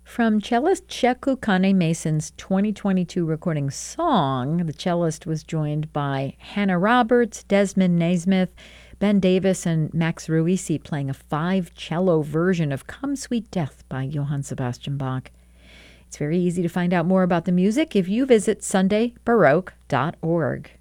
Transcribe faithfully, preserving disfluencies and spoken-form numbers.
From cellist Cheku Kane Mason's twenty twenty-two recording Song, the cellist was joined by Hannah Roberts, Desmond Naismith, Ben Davis, and Max Ruisi playing a five-cello version of Come Sweet Death by Johann Sebastian Bach. It's very easy to find out more about the music if you visit sunday baroque dot org.